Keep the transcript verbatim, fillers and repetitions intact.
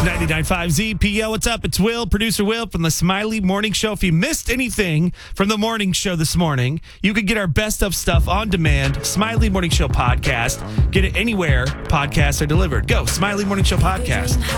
ninety-nine point five Z P O. What's up? It's Will, producer Will from the Smiley Morning Show. If you missed anything from the morning show this morning, you can get our best of stuff on demand. Smiley Morning Show podcast. Get it anywhere podcasts are delivered. Go, Smiley Morning Show podcast.